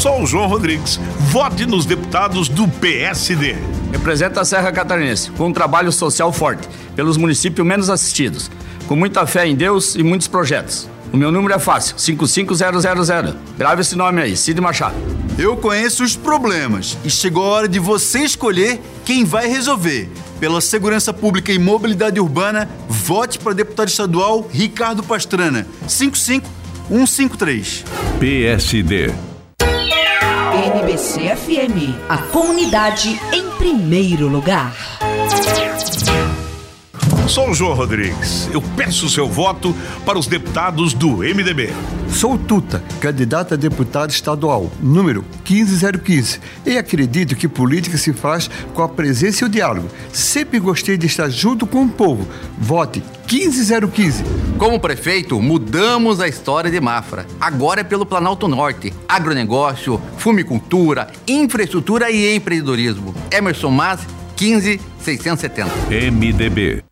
Sou o João Rodrigues. Vote nos deputados do PSD. Representa a Serra Catarinense com um trabalho social forte, pelos municípios menos assistidos, com muita fé em Deus e muitos projetos. O meu número é fácil, 55000. Grave esse nome aí, Cid Machado. Eu conheço os problemas e chegou a hora de você escolher quem vai resolver. Pela segurança pública e mobilidade urbana, vote para deputado estadual Ricardo Pastrana, 55153. PSD. NBC FM, a comunidade em primeiro lugar. Sou o João Rodrigues. Eu peço o seu voto para os deputados do MDB. Sou Tuta, candidato a deputado estadual, número 15015. E acredito que política se faz com a presença e o diálogo. Sempre gostei de estar junto com o povo. Vote 15015. Como prefeito, mudamos a história de Mafra. Agora é pelo Planalto Norte. Agronegócio, fumicultura, infraestrutura e empreendedorismo. Emerson Mas, 15670. MDB.